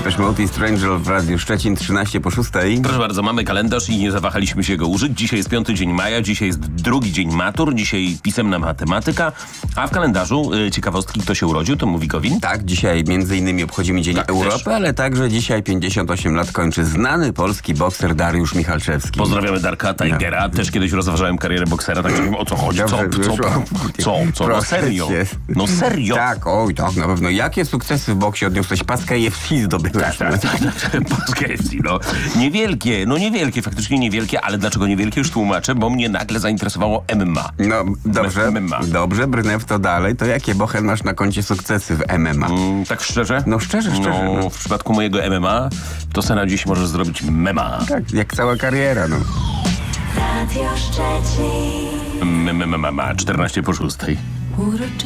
Depeche Mode i Stranger w Radiu Szczecin 13 po 6. Proszę bardzo, mamy kalendarz i nie zawahaliśmy się go użyć. Dzisiaj jest 5 dzień maja, dzisiaj jest 2 dzień matur, dzisiaj pisemna matematyka, a w kalendarzu ciekawostki, kto się urodził, to mówi Gowin. Tak, dzisiaj między innymi obchodzimy Dzień Europy, też. ale także dzisiaj 58 lat kończy znany polski bokser Dariusz Michalczewski. Pozdrawiamy Darka Tigera. Też kiedyś rozważałem karierę boksera, tak nie wiem o co chodzi. Co? No serio. No serio. Tak, oj, tak, na pewno. Jakie sukcesy w boksie odniosłeś? Paskę FC zdobyłeś. Tak. Paskę FC, no. Niewielkie, faktycznie niewielkie, ale dlaczego niewielkie? Już tłumaczę, bo mnie nagle zainteresowało MMA. No, dobrze, MMA. dobrze, brnę w to dalej. To jakie, Bochen, masz na koncie sukcesy w MMA? Tak szczerze? No szczerze. No, w przypadku mojego MMA, to se na dziś możesz zrobić mema. Tak, jak cała kariera, no. Radio Szczecin. MMA 14 po 6. Uroczy